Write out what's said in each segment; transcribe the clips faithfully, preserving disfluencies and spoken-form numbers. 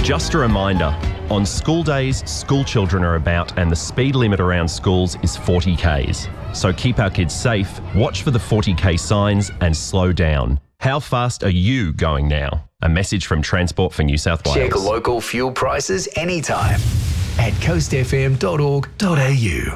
Just a reminder, on school days, school children are about and the speed limit around schools is forty kays. So keep our kids safe, watch for the forty k signs and slow down. How fast are you going now? A message from Transport for New South Wales. Check local fuel prices anytime at coast f m dot org dot a u.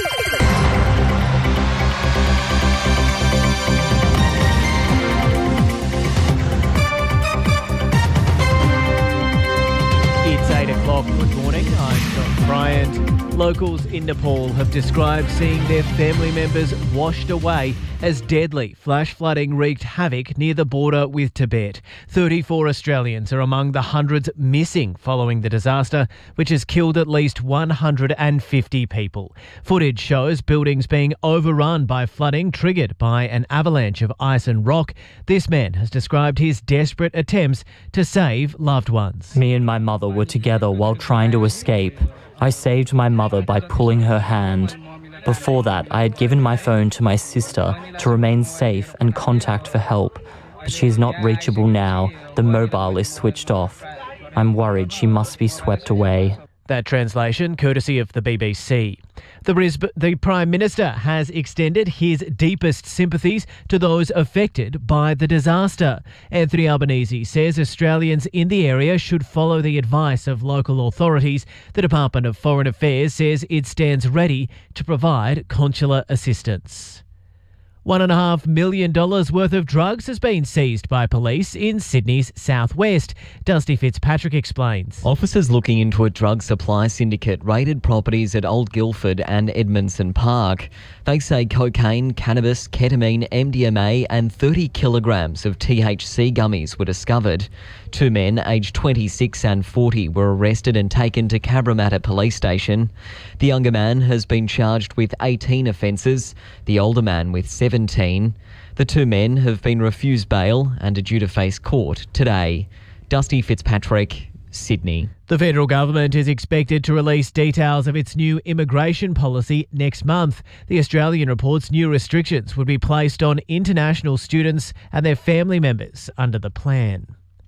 It's eight o'clock. Good morning. I'm John Bryant. Locals in Nepal have described seeing their family members washed away as deadly flash flooding wreaked havoc near the border with Tibet. thirty-four Australians are among the hundreds missing following the disaster, which has killed at least one hundred fifty people. Footage shows buildings being overrun by flooding triggered by an avalanche of ice and rock. This man has described his desperate attempts to save loved ones. Me and my mother were together while trying to escape. I saved my mother by pulling her hand. Before that, I had given my phone to my sister to remain safe and contact for help, but she is not reachable now. The mobile is switched off. I'm worried she must be swept away. That translation courtesy of the B B C. The, Brisb- the Prime Minister has extended his deepest sympathies to those affected by the disaster. Anthony Albanese says Australians in the area should follow the advice of local authorities. The Department of Foreign Affairs says it stands ready to provide consular assistance. One and a half million dollars worth of drugs has been seized by police in Sydney's southwest. Dusty Fitzpatrick explains. Officers looking into a drug supply syndicate raided properties at Old Guildford and Edmondson Park. They say cocaine, cannabis, ketamine, M D M A and thirty kilograms of T H C gummies were discovered. Two men, aged twenty-six and forty, were arrested and taken to Cabramatta Police Station. The younger man has been charged with eighteen offences, the older man with seventeen. The two men have been refused bail and are due to face court today. Dusty Fitzpatrick, Sydney. The federal government is expected to release details of its new immigration policy next month. The Australian reports new restrictions would be placed on international students and their family members under the plan.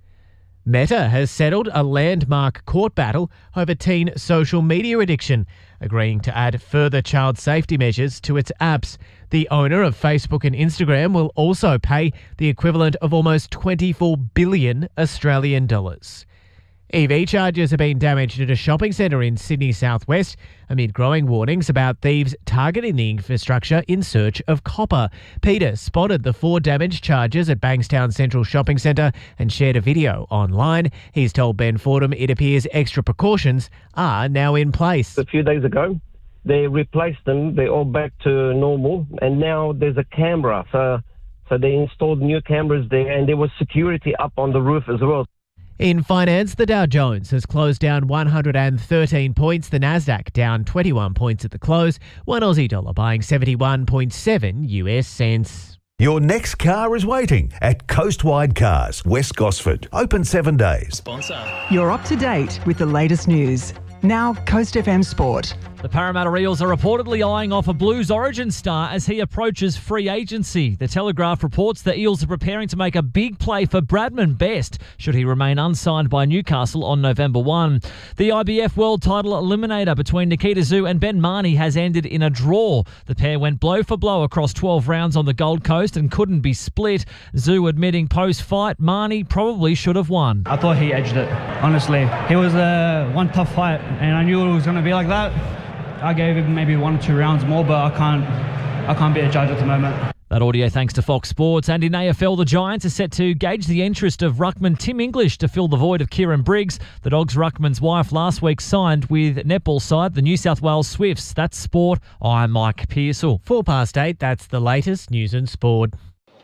Meta has settled a landmark court battle over teen social media addiction, agreeing to add further child safety measures to its apps. The owner of Facebook and Instagram will also pay the equivalent of almost twenty-four billion Australian dollars. E V chargers have been damaged at a shopping centre in Sydney southwest amid growing warnings about thieves targeting the infrastructure in search of copper. Peter spotted the four damaged chargers at Bankstown Central Shopping Centre and shared a video online. He's told Ben Fordham it appears extra precautions are now in place. A few days ago, they replaced them. They're all back to normal. And now there's a camera. So, so they installed new cameras there and there was security up on the roof as well. In finance, the Dow Jones has closed down one hundred thirteen points, the Nasdaq down twenty-one points at the close, one Aussie dollar buying seventy-one point seven U S cents. Your next car is waiting at Coastwide Cars, West Gosford. Open seven days. Sponsor. You're up to date with the latest news. Now, Coast F M Sport. The Parramatta Eels are reportedly eyeing off a Blues origin star as he approaches free agency. The Telegraph reports the Eels are preparing to make a big play for Bradman Best should he remain unsigned by Newcastle on November first. The I B F World Title Eliminator between Nikita Tszyu and Ben Mahoney has ended in a draw. The pair went blow for blow across twelve rounds on the Gold Coast and couldn't be split. Tszyu admitting post-fight Mahoney probably should have won. I thought he edged it, honestly. He was uh, one tough fight and I knew it was going to be like that. I gave him maybe one or two rounds more, but I can't I can't be a judge at the moment. That audio thanks to Fox Sports. And in A F L, the Giants are set to gauge the interest of ruckman Tim English to fill the void of Kieran Briggs. The Dogs' ruckman's wife last week signed with netball side the New South Wales Swifts. That's sport. I'm Mike Pearsall. Four past eight, that's the latest news and sport.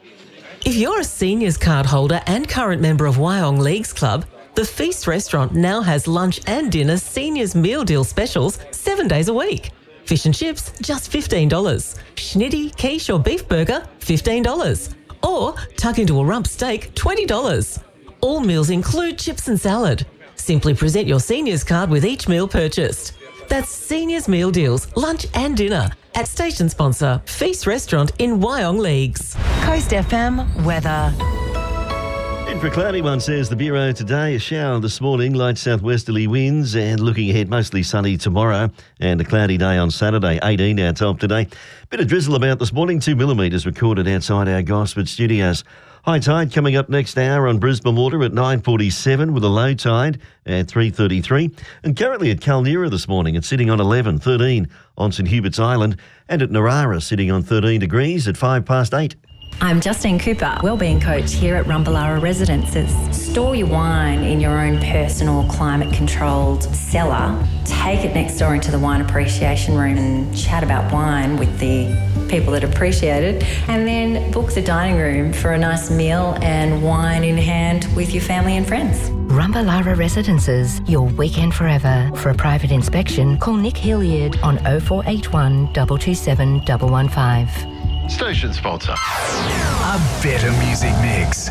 If you're a seniors card holder and current member of Wyong Leagues Club, the Feast Restaurant now has lunch and dinner seniors meal deal specials seven days a week. Fish and chips, just fifteen dollars. Schnitty, quiche or beef burger, fifteen dollars. Or tuck into a rump steak, twenty dollars. All meals include chips and salad. Simply present your seniors card with each meal purchased. That's seniors meal deals, lunch and dinner at station sponsor Feast Restaurant in Wyong Leagues. Coast F M weather. for a cloudy one, says the Bureau today. A shower this morning, light southwesterly winds, and looking ahead, mostly sunny tomorrow and a cloudy day on Saturday. eighteen our top today. Bit of drizzle about this morning, two millimetres recorded outside our Gosford studios. High tide coming up next hour on Brisbane Water at nine forty-seven with a low tide at three thirty-three. And currently at Kalnira this morning, it's sitting on eleven, thirteen on St Hubert's Island, and at Narara sitting on thirteen degrees at five past eight. I'm Justine Cooper, Wellbeing Coach here at Rumballara Residences. Store your wine in your own personal climate-controlled cellar. Take it next door into the wine appreciation room and chat about wine with the people that appreciate it. And then book the dining room for a nice meal and wine in hand with your family and friends. Rumballara Residences, your weekend forever. For a private inspection, call Nick Hilliard on oh four eight one, two two seven, one one five. Station sponsor. A better music mix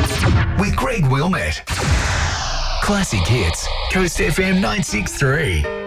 with Greg Wilmette. Classic hits. Coast F M nine six three.